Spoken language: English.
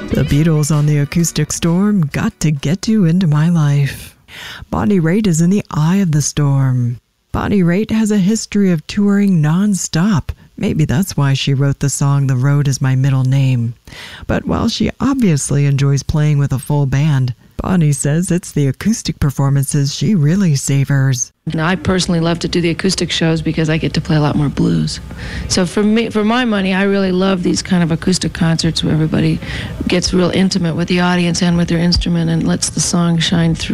The Beatles on the Acoustic Storm, Got to Get You Into My Life. Bonnie Raitt is in the eye of the storm. Bonnie Raitt has a history of touring non-stop. Maybe that's why she wrote the song The Road Is My Middle Name. But while she obviously enjoys playing with a full band, Bonnie says it's the acoustic performances she really savors. Now, I personally love to do the acoustic shows because I get to play a lot more blues. So for me, for my money, I really love these kind of acoustic concerts where everybody gets real intimate with the audience and with their instrument and lets the song shine through.